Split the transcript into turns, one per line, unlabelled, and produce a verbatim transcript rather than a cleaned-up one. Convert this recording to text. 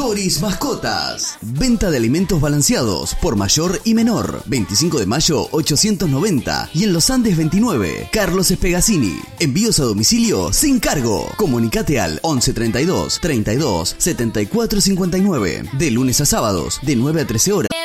Doris Mascotas. Venta de alimentos balanceados por mayor y menor. veinticinco de mayo ochocientos noventa y en Los Andes veintinueve. Carlos Espegacini. Envíos a domicilio sin cargo. Comunicate al once treinta y dos, treinta y dos, setenta y cuatro cincuenta y nueve. De lunes a sábados, de nueve a trece horas.